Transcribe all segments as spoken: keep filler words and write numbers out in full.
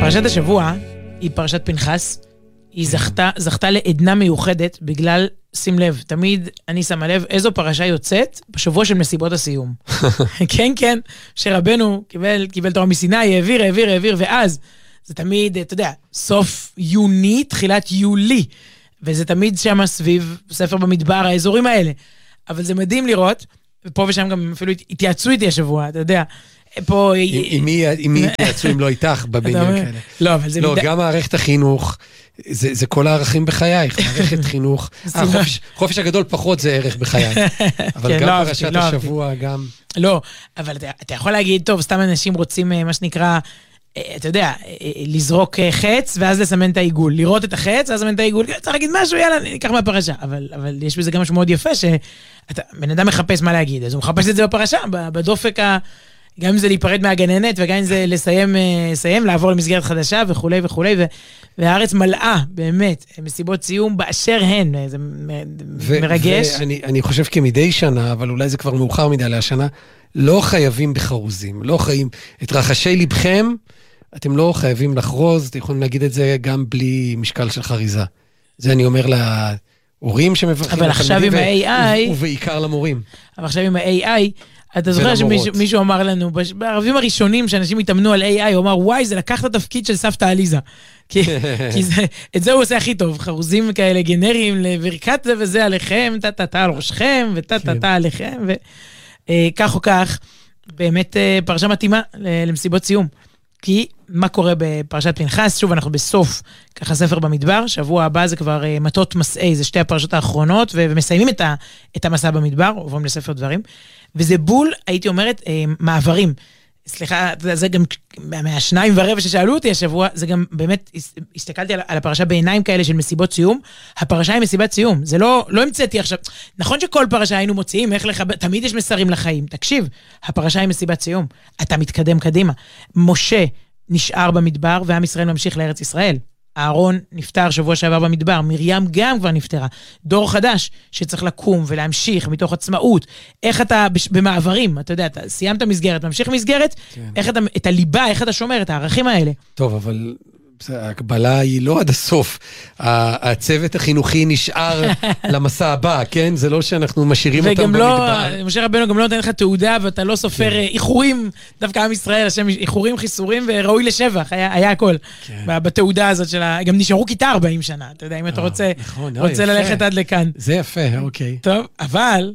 פרשת השבוע היא פרשת פנחס, היא זכתה, זכתה לעדנה מיוחדת בגלל, שים לב, תמיד אני שמה לב איזו פרשה יוצאת בשבוע של מסיבות הסיום. כן, כן, שרבנו קיבל, קיבל תורה מסיני, העביר, העביר, העביר, ואז זה תמיד, אתה יודע, סוף יוני, תחילת יולי, וזה תמיד שם סביב ספר במדבר, האזורים האלה. אבל זה מדהים לראות, ופה ושם גם אפילו התייעצו איתי השבוע, אתה יודע, פה... עם מי התייעצו אם לא איתך בבניין כאלה? לא, אבל זה... לא, גם מערכת החינוך, זה כל הערכים בחייך, מערכת חינוך, חופש הגדול פחות זה ערך בחייך, אבל גם פרשת השבוע, גם... לא, אבל אתה יכול להגיד, טוב, סתם אנשים רוצים מה שנקרא, אתה יודע, לזרוק חץ, ואז לסמן את העיגול, לראות את החץ, ואז לסמן את העיגול, צריך להגיד משהו, יאללה, ניקח מהפרשה, אבל יש בזה גם משהו מאוד יפה, שבן אדם מחפש מה להגיד, אז הוא מחפש את זה בפרשה, בדופק ה... גם אם זה להיפרד מהגננת, וגם אם זה לסיים, לסיים, לעבור למסגרת חדשה וכו' וכו', והארץ מלאה, באמת, מסיבות סיום באשר הן, זה מרגש. ואני חושב כמדי שנה, אבל אולי זה כבר מאוחר מדי להשנה, לא חייבים בחרוזים, לא חיים, את רחשי לבכם, אתם לא חייבים לחרוז, אתם יכולים להגיד את זה גם בלי משקל של חריזה. זה אני אומר להורים שמברכים, אבל עכשיו עם ה-איי איי, ובעיקר למורים. אבל עכשיו עם ה-איי איי, אתה זוכר שמישהו אמר לנו, בערבים הראשונים שאנשים התאמנו על איי איי, הוא אמר, וואי, זה לקח את התפקיד של סבתא עליזה. כי את זה הוא עושה הכי טוב, חרוזים כאלה גנריים לברכת זה וזה עליכם, טה-טה-טה על ראשכם, וטה-טה-טה עליכם, וכך או כך, באמת פרשה מתאימה למסיבות סיום. כי מה קורה בפרשת פנחס? שוב, אנחנו בסוף ככה ספר במדבר, שבוע הבא זה כבר מטות מסעי, זה שתי הפרשות האחרונות, ומסיימים את המסע במדבר, עוברים לספר דברים, וזה בול, הייתי אומרת, מעברים. סליחה, זה גם מהשניים ורבע ששאלו אותי השבוע, זה גם באמת, הסתכלתי על הפרשה בעיניים כאלה של מסיבות סיום, הפרשה היא מסיבת סיום, זה לא, לא המצאתי עכשיו, נכון שכל פרשה היינו מוציאים, איך לחבר, תמיד יש מסרים לחיים, תקשיב, הפרשה היא מסיבת סיום, אתה מתקדם קדימה, משה נשאר במדבר, ועם ישראל ממשיך לארץ ישראל, אהרון נפטר שבוע שעבר במדבר, מרים גם כבר נפטרה, דור חדש שצריך לקום ולהמשיך מתוך עצמאות, איך אתה במעברים, אתה יודע, אתה סיימת מסגרת, ממשיך מסגרת, כן. איך אתה, את הליבה, איך אתה שומר את הערכים האלה. טוב, אבל ההקבלה היא לא עד הסוף, הצוות החינוכי נשאר למסע הבא, כן? זה לא שאנחנו משאירים אותם במדבר. וגם לא, משה רבנו גם לא נותן לך תעודה, ואתה לא סופר איחורים, דווקא עם ישראל, השם איחורים, חיסורים, וראוי לשבח, היה הכל. בתעודה הזאת שלה, גם נשארו כיתה ארבעים שנה, אתה יודע, אם אתה רוצה ללכת עד לכאן. זה יפה, אוקיי. טוב, אבל...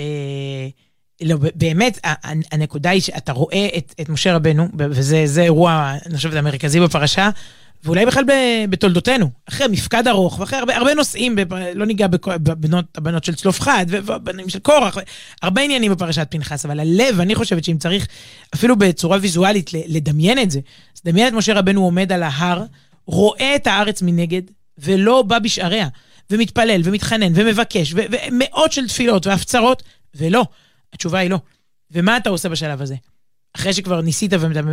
לא, באמת, הנקודה היא שאתה רואה את, את משה רבנו, וזה אירוע, אני חושבת, המרכזי בפרשה, ואולי בכלל בתולדותינו, אחרי מפקד ארוך, ואחרי הרבה, הרבה נושאים, לא ניגע בבנות, הבנות של צלופחד, ובנים של קורח, הרבה עניינים בפרשת פנחס, אבל הלב, אני חושבת שאם צריך, אפילו בצורה ויזואלית, לדמיין את זה, אז דמיין את משה רבנו עומד על ההר, רואה את הארץ מנגד, ולא בא בשעריה, ומתפלל, ומתחנן, ומבקש, ומאות של תפילות, והפצרות, ולא. התשובה היא לא. ומה אתה עושה בשלב הזה? אחרי שכבר ניסית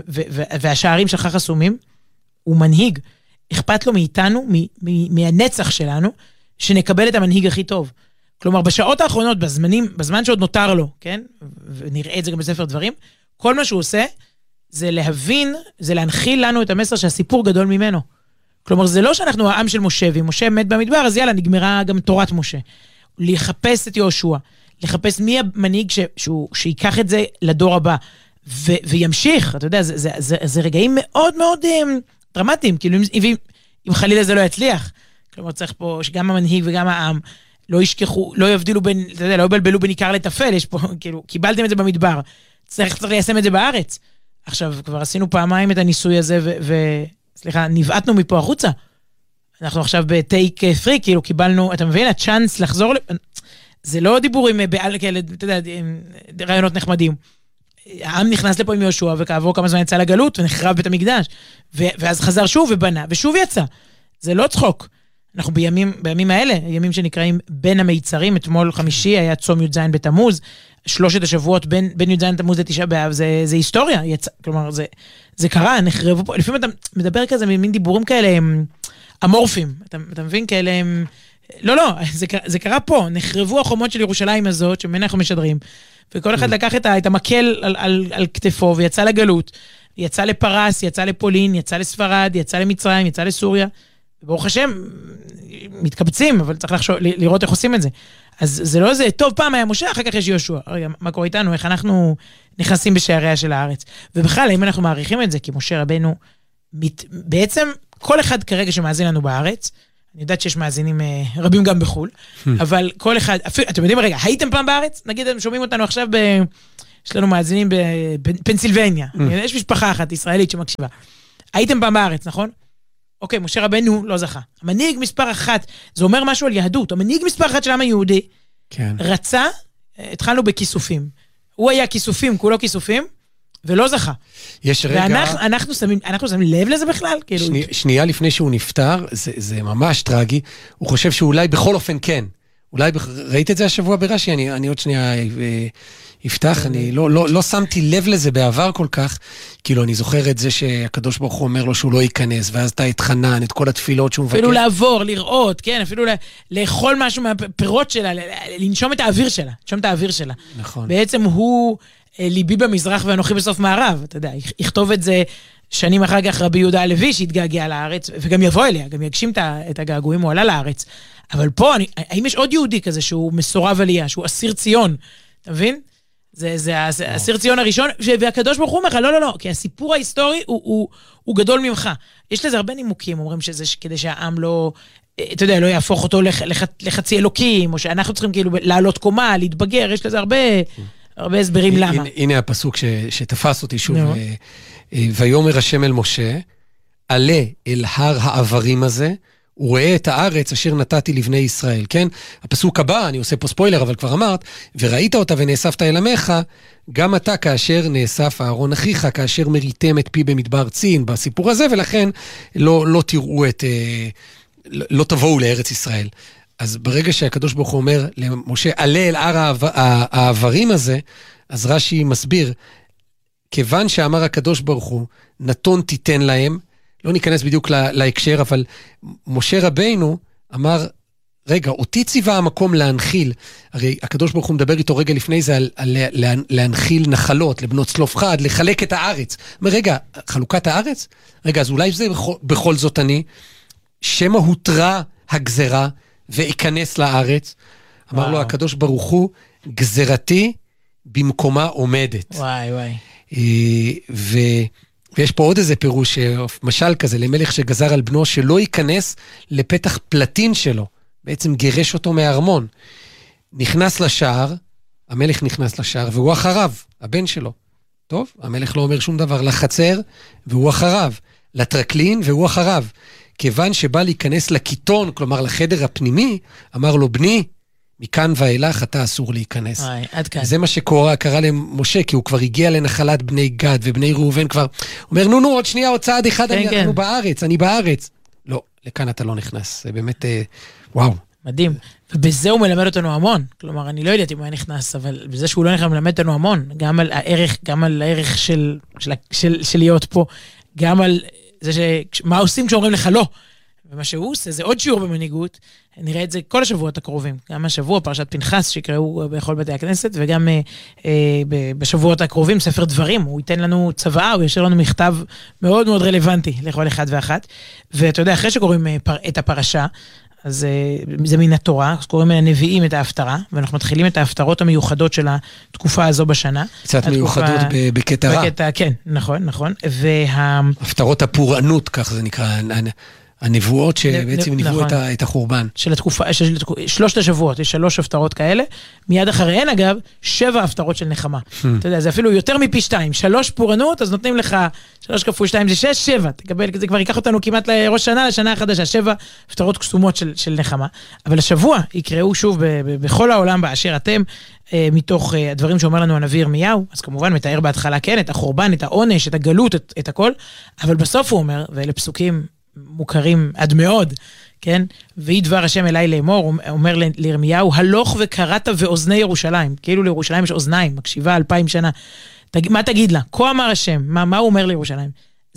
והשערים שלך חסומים, הוא מנהיג. אכפת לו מאיתנו, מהנצח שלנו, שנקבל את המנהיג הכי טוב. כלומר, בשעות האחרונות, בזמנים, בזמן שעוד נותר לו, כן? ונראה את זה גם בספר דברים, כל מה שהוא עושה, זה להבין, זה להנחיל לנו את המסר שהסיפור גדול ממנו. כלומר, זה לא שאנחנו העם של משה, ואם משה מת במדבר, אז יאללה, נגמרה גם תורת משה. לחפש את יהושע. לחפש מי המנהיג ש, שהוא, שיקח את זה לדור הבא, ו, וימשיך, אתה יודע, זה, זה, זה, זה רגעים מאוד מאוד um, דרמטיים, כאילו אם, אם, אם חלילה זה לא יצליח, כלומר צריך פה שגם המנהיג וגם העם לא ישכחו, לא יבדילו בין, אתה יודע, לא יבלבלו בין עיקר לטפל, יש פה, כאילו, קיבלתם את זה במדבר, צריך, צריך ליישם את זה בארץ. עכשיו, כבר עשינו פעמיים את הניסוי הזה, ו, ו, סליחה, נבעטנו מפה החוצה. אנחנו עכשיו בטייק פרי, כאילו קיבלנו, אתה מבין, הצ'אנס לחזור, זה לא דיבורים בעל כאלה, אתה יודע, רעיונות נחמדים. העם נכנס לפה עם יהושע, וכעבור כמה זמן יצא לגלות, ונחרב בית המקדש, ואז חזר שוב ובנה, ושוב יצא. זה לא צחוק. אנחנו בימים, בימים האלה, ימים שנקראים בין המיצרים, אתמול חמישי היה צום י"ז בתמוז, שלושת השבועות בין, בין י"ז בתמוז לתשעה באב, זה, זה היסטוריה, יצא, כלומר, זה, זה קרה, נחרבו פה, לפעמים אתה מדבר כזה, מין דיבורים כאלה, הם אמורפים, אתה, אתה מבין, כאלה הם, לא, לא, זה, זה קרה פה, נחרבו החומות של ירושלים הזאת, שממנה אנחנו משדרים, וכל אחד לקח את, את המקל על, על, על כתפו, ויצא לגלות, יצא לפרס, יצא לפולין, יצא לספרד, יצא למצרים, יצא לסוריה. ברוך השם, מתקבצים, אבל צריך לחשוב, לראות איך עושים את זה. אז זה לא איזה, טוב, פעם היה משה, אחר כך יש יהושע. רגע, מה קורה איתנו? איך אנחנו נכנסים בשעריה של הארץ? ובכלל, האם אנחנו מעריכים את זה? כי משה רבנו, מת, בעצם, כל אחד כרגע שמאזין לנו בארץ, אני יודעת שיש מאזינים רבים גם בחול, אבל כל אחד, אפילו, אתם יודעים, רגע, הייתם פעם בארץ? נגיד, אתם שומעים אותנו עכשיו ב... יש לנו מאזינים בפנסילבניה. יש משפחה אחת ישראלית שמקשיבה. הייתם פעם בארץ, נכון? אוקיי, משה רבנו לא זכה. המנהיג מספר אחת, זה אומר משהו על יהדות. המנהיג מספר אחת של העם היהודי, כן. רצה, התחלנו בכיסופים. הוא היה כיסופים, כולו כיסופים, ולא זכה. יש רגע... ואנחנו אנחנו שמים, אנחנו שמים לב לזה בכלל? כאילו... שני, שנייה לפני שהוא נפטר, זה, זה ממש טרגי, הוא חושב שאולי בכל אופן כן. אולי, ראית את זה השבוע ברש"י? אני, אני עוד שנייה יפתח, אני לא, לא, לא שמתי לב לזה בעבר כל כך, כאילו אני זוכר את זה שהקדוש ברוך הוא אומר לו שהוא לא ייכנס, ואז אתה התחנן, את כל התפילות שהוא מבקר. אפילו לעבור, לראות, כן, אפילו לאכול משהו מהפירות שלה, לנשום את האוויר שלה, לנשום את האוויר שלה. נכון. בעצם הוא ליבי במזרח ואנוכי בסוף מערב, אתה יודע, יכתוב את זה שנים אחר כך רבי יהודה הלוי שהתגעגע לארץ, וגם יבוא אליה, גם יגשים את הגעגועים, הוא עלה לארץ. אבל פה, אני, האם יש עוד יהודי כזה שהוא מסורב עלייה, שהוא אסיר ציון, אתה מבין? זה, זה, זה אסיר ציון הראשון, והקדוש ברוך הוא אומר לך, לא, לא, לא, כי הסיפור ההיסטורי הוא, הוא, הוא גדול ממך. יש לזה הרבה נימוקים, אומרים שזה כדי שהעם לא, אתה יודע, לא יהפוך אותו לח, לח, לחצי אלוקים, או שאנחנו צריכים כאילו לעלות קומה, להתבגר, יש לזה הרבה, הרבה הסברים למה. הנה, הנה הפסוק ש, שתפס אותי שוב, ו, ויאמר השם אל משה, עלה אל הר העברים הזה, הוא רואה את הארץ אשר נתתי לבני ישראל, כן? הפסוק הבא, אני עושה פה ספוילר, אבל כבר אמרת, וראית אותה ונאספת אל עמך, גם אתה כאשר נאסף אהרון אחיך, כאשר מריתם את פי במדבר צין, בסיפור הזה, ולכן לא, לא תראו את, לא תבואו לארץ ישראל. אז ברגע שהקדוש ברוך הוא אומר למשה, עלה אל הר העברים הזה, אז רש"י מסביר, כיוון שאמר הקדוש ברוך הוא, נתון תיתן להם, לא ניכנס בדיוק להקשר, אבל משה רבינו אמר, רגע, אותי ציווה המקום להנחיל, הרי הקדוש ברוך הוא מדבר איתו רגע לפני זה, על, על להנחיל נחלות, לבנות צלופחד, לחלק את הארץ. אומר, רגע, חלוקת הארץ? רגע, אז אולי זה בכל, בכל זאת אני, שמה הותרה הגזרה, ואיכנס לארץ. אמר וואו. לו הקדוש ברוך הוא, גזרתי במקומה עומדת. וואי, וואי. ו... ויש פה עוד איזה פירוש, משל כזה, למלך שגזר על בנו, שלא ייכנס לפתח פלטין שלו, בעצם גירש אותו מהארמון. נכנס לשער, המלך נכנס לשער, והוא אחריו, הבן שלו. טוב, המלך לא אומר שום דבר, לחצר, והוא אחריו, לטרקלין, והוא אחריו. כיוון שבא להיכנס לכיתון, כלומר לחדר הפנימי, אמר לו, בני, מכאן ואילך אתה אסור להיכנס. איי, עד כאן. זה מה שקורה, קרה למשה, כי הוא כבר הגיע לנחלת בני גד, ובני ראובן כבר, הוא אומר, נו, נו, עוד שנייה, עוד צעד אחד, כן, אני כן. אנחנו בארץ, אני בארץ. לא, לכאן אתה לא נכנס. זה באמת, אה, וואו. מדהים. ובזה הוא מלמד אותנו המון. כלומר, אני לא יודעת אם הוא היה נכנס, אבל בזה שהוא לא נכנס, מלמד אותנו המון. גם על הערך, גם על הערך של, של, של, של להיות פה, גם על זה ש... מה עושים כשאומרים לך לא. ומה שהוא עושה, זה עוד שיעור במנהיגות, נראה את זה כל השבועות הקרובים, גם השבוע, פרשת פנחס, שיקראו בכל בתי הכנסת, וגם אה, אה, בשבועות הקרובים, ספר דברים, הוא ייתן לנו צוואה, הוא ישאיר לנו מכתב מאוד מאוד רלוונטי, לכל אחד ואחת, ואתה יודע, אחרי שקוראים את הפרשה, אז אה, זה מן התורה, אז קוראים הנביאים את ההפטרה, ואנחנו מתחילים את ההפטרות המיוחדות של התקופה הזו בשנה. קצת מיוחדות בקטע רע. בקטע, כן, נכון, נכון, וה... הפטרות הפורענות, כך זה נקרא, הנבואות שבעצם נבואו נכון. את החורבן. של התקופה, של שלושת השבועות, יש שלוש הפטרות כאלה, מיד אחריהן אגב, שבע הפטרות של נחמה. אתה יודע, זה אפילו יותר מפי שתיים, שלוש פורענות, אז נותנים לך, שלוש כפול שתיים זה שש, שבע, תקבל, זה כבר ייקח אותנו כמעט לראש שנה, לשנה החדשה, שבע הפטרות קסומות של, של נחמה. אבל השבוע יקראו שוב ב, ב, בכל העולם באשר אתם, אה, מתוך אה, הדברים שאומר לנו הנביא ירמיהו, אז כמובן מתאר בהתחלה כן, את החורבן, את העונש, את הגלות, את, את הכל, אבל בסוף הוא אומר, ואלה פסוקים מוכרים עד מאוד, כן? והיא דבר השם אליי לאמור, אומר לירמיהו, הלוך וקראת ואוזני ירושלים, כאילו לירושלים יש אוזניים, מקשיבה אלפיים שנה, תג... מה תגיד לה? כה אמר השם, מה, מה הוא אומר לירושלים?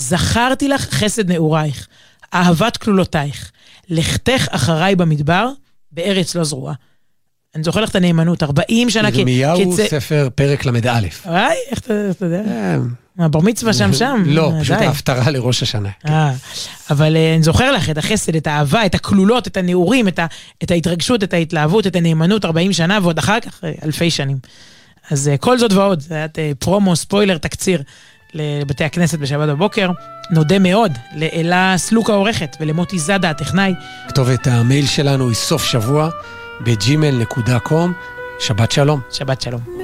זכרתי לך חסד נעורייך, אהבת כלולותייך, לכתך אחריי במדבר, בארץ לא זרועה. אני זוכר לך את הנאמנות, ארבעים שנה... ירמיהו ספר פרק למד א'. וואי, איך אתה יודע? הבר מצווה שם שם. לא, פשוט ההפטרה לראש השנה. אבל אני זוכר לך את החסד, את האהבה, את הכלולות, את הנעורים, את ההתרגשות, את ההתלהבות, את הנאמנות, ארבעים שנה, ועוד אחר כך אלפי שנים. אז כל זאת ועוד, זה היה פרומו, ספוילר, תקציר לבתי הכנסת בשבת בבוקר. נודה מאוד לאלה סלוק העורכת ולמוטי זדה הטכנאי. כתובת המייל שלנו היא סוף שבוע בג'ימייל נקודה קום. שבת שלום. שבת שלום.